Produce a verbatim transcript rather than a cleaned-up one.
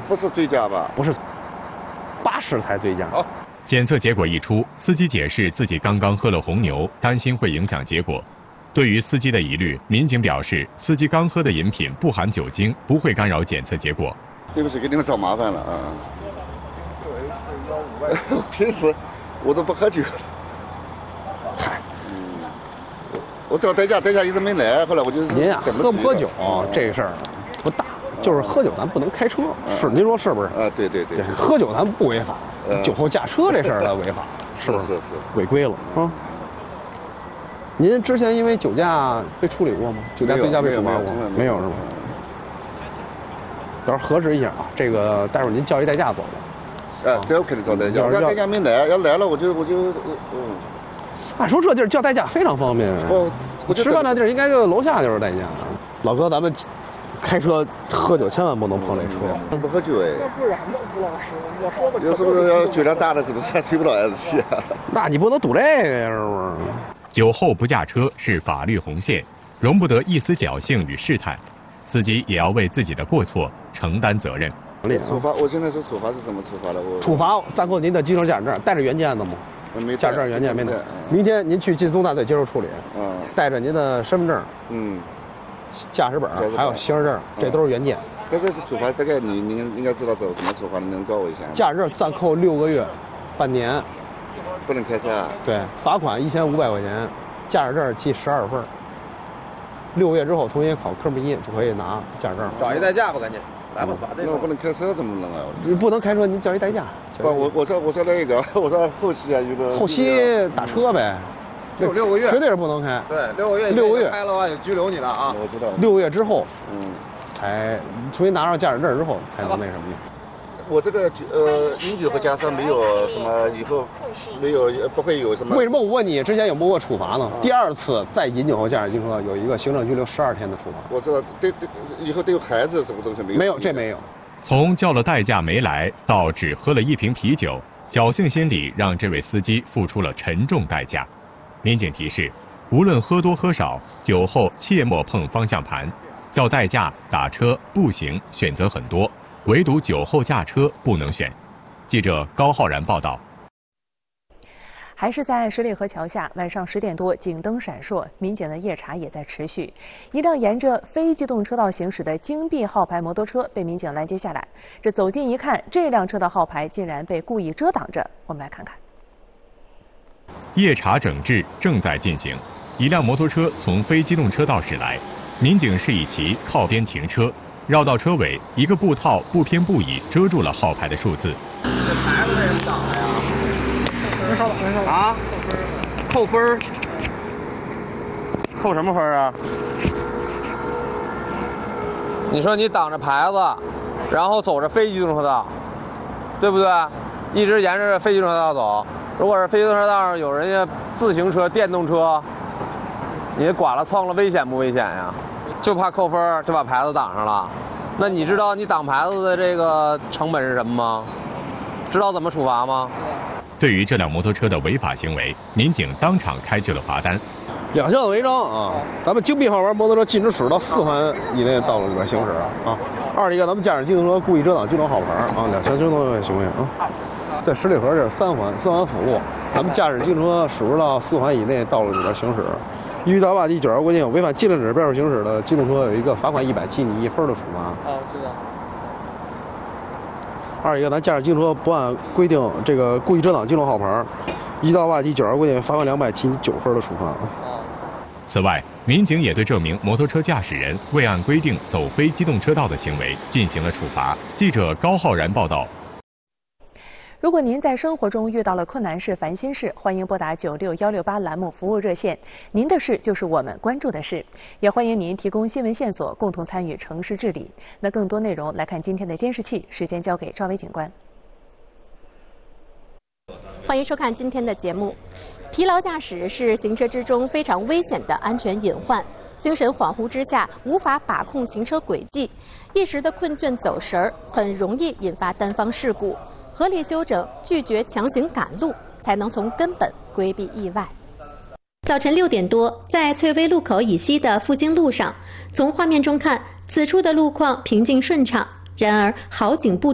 不是醉驾吧？ 不是，巴士才醉驾。 好。 检测结果一出，司机解释自己刚刚喝了红牛，担心会影响结果。对于司机的疑虑，民警表示，司机刚喝的饮品不含酒精，不会干扰检测结果。 对不起，给你们找麻烦了啊！我平时我都不喝酒。 嗨， 嗯，我找代驾，代驾一直没来，后来我就您啊，喝不喝酒、哦、这个事儿不大，就是喝酒咱不能开车，嗯、是您说是不是？ 啊，对对 对, 对，喝酒咱不违法，嗯、酒后驾车这事儿咱违法， 是不是？ 是是是违规了啊！嗯您之前因为酒驾被处理过吗？酒驾醉驾被处罚过？没有是吧？到时候核实一下啊，这个待会儿您叫一代驾走了。哎，对，我肯定叫代驾。要代驾没来，要来了我就我就嗯。 按说这地儿叫代驾非常方便。 我我吃饭那地儿应该就楼下就是代驾。老哥，咱们开车喝酒千万不能碰这车。 不喝酒哎。 那不然呢，吴老师，我说的。 有时候要酒量大的时候，下吹不了 S 七啊。 那你不能赌这个呀，是不是？ 酒后不驾车是法律红线，容不得一丝侥幸与试探。司机也要为自己的过错承担责任。 处罚，我现在说处罚是怎么处罚的？我处罚暂扣您的机动车驾驶证，带着原件的吗？ 没驾驶证原件没拿。明天您去进松大队接受处理。 嗯。 带着您的身份证。 嗯。 驾驶本还有行驶证，这都是原件。 但是处罚大概你您应该知道怎么处罚，你能告我一下？ 驾驶证暂扣六个月，半年。 不能开车啊？ 对，罚款一千五百块钱，驾驶证记十二分。六个月之后重新考科目一就可以拿驾驶证。 找一代驾吧，赶紧来吧，把这个。那我不能开车怎么弄啊？ 你不能开车，您叫一代驾。 不，我我说我说那个，我说后期啊，有个后期打车呗。 就六个月， 绝对是不能开。 对，六个月， 六个月开了的话就拘留你了啊！ 我知道。 六个月之后， 嗯， 才重新拿上驾驶证之后才能那什么。 我这个呃饮酒和驾车没有什么以后没有不会有什么。 为什么我问你之前有没有过处罚呢？啊、第二次再饮酒后驾驶机车有一个行政拘留十二天的处罚。 我知道，对对，以后对有孩子什么东西没有？ 没有，这没有。 从叫了代驾没来到只喝了一瓶啤酒，侥幸心理让这位司机付出了沉重代价。民警提示，无论喝多喝少，酒后切莫碰方向盘。叫代驾、打车、步行选择很多。唯独酒后驾车不能选。记者高浩然报道。 还是在十里河桥下，晚上十点多，警灯闪烁，民警的夜查也在持续。一辆沿着非机动车道行驶的京 B 号牌摩托车被民警拦截下来。这走近一看，这辆车的号牌竟然被故意遮挡着。我们来看看。 夜查整治正在进行，一辆摩托车从非机动车道驶来，民警示意其靠边停车。绕到车尾，一个布套不偏不倚遮住了号牌的数字。 这牌子为什么挡了呀？ 没事了，没事了。 啊？扣分儿？扣什么分啊？你说你挡着牌子，然后走着非机动车道，对不对？一直沿着非机动车道走。如果是非机动车道上有人家自行车、电动车，你剐了蹭了，危险不危险呀？就怕扣分，就把牌子挡上了。那你知道你挡牌子的这个成本是什么吗？知道怎么处罚吗？ 对于这辆摩托车的违法行为，民警当场开具了罚单。 两项违章啊！咱们京 B 号牌摩托车禁止驶到四环以内道路里边行驶啊。二一个，咱们驾驶机动车故意遮挡机动号牌啊，两项交通行为啊。在十里河这是三环，三环辅路，咱们驾驶机动车驶入到四环以内道路里边行驶。遇到吧第九条规定，违反禁止标志行驶的机动车有一个罚款一百，记你一分的处罚。 哦，知道。 二一个，咱驾驶机动车不按规定这个故意遮挡机动号牌，一到吧第九条规定，罚款两百，记你九分的处罚。 哦。 此外，民警也对这名摩托车驾驶人未按规定走非机动车道的行为进行了处罚。记者高浩然报道。 如果您在生活中遇到了困难事、烦心事，欢迎拨打九六幺六八栏目服务热线，您的事就是我们关注的事。也欢迎您提供新闻线索，共同参与城市治理。那更多内容来看今天的监视器，时间交给赵薇警官。 欢迎收看今天的节目。疲劳驾驶是行车之中非常危险的安全隐患，精神恍惚之下无法把控行车轨迹，一时的困倦走神儿，很容易引发单方事故。合理休整，拒绝强行赶路，才能从根本规避意外。 早晨六点多，在翠微路口以西的复兴路上，从画面中看，此处的路况平静顺畅。然而好景不